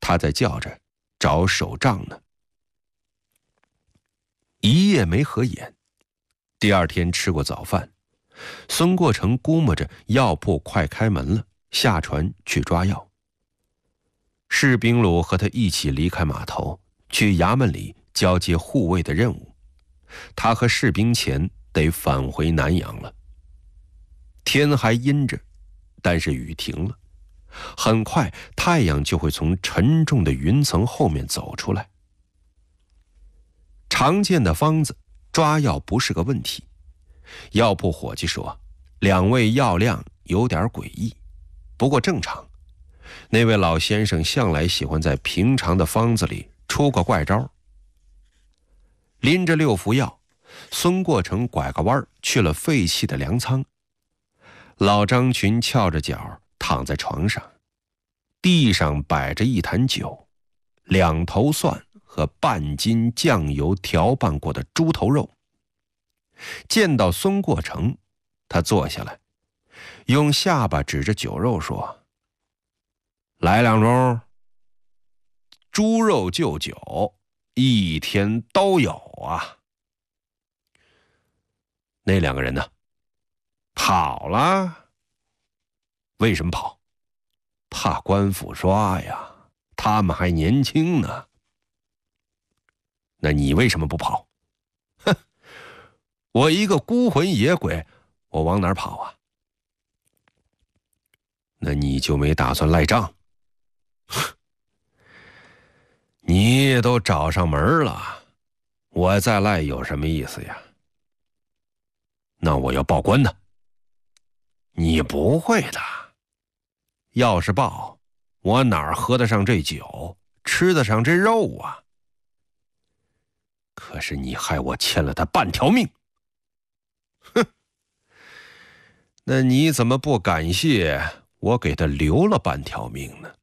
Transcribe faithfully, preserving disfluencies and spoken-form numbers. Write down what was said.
他在叫着找手杖呢。一夜没合眼，第二天吃过早饭，孙过成估摸着药铺快开门了，下船去抓药。士兵鲁和他一起离开码头，去衙门里交接护卫的任务。他和士兵前得返回南阳了。天还阴着，但是雨停了，很快太阳就会从沉重的云层后面走出来。常见的方子抓药不是个问题。药铺伙计说，两位药量有点诡异，不过正常。那位老先生向来喜欢在平常的方子里出个怪招。拎着六副药，孙过成拐个弯去了废弃的粮仓。老张群翘着脚躺在床上，地上摆着一坛酒，两头蒜和半斤酱油调拌过的猪头肉。见到孙过成，他坐下来，用下巴指着酒肉说：“来两盅。猪肉就酒，一天都有啊。”那两个人呢？跑了。为什么跑？怕官府抓呀，他们还年轻呢。那你为什么不跑？哼，我一个孤魂野鬼，我往哪儿跑啊？那你就没打算赖账？你也都找上门了，我再赖有什么意思呀？那我要报官呢？你不会的，要是报，我哪儿喝得上这酒，吃得上这肉啊？可是你害我欠了他半条命。哼，那你怎么不感谢我给他留了半条命呢？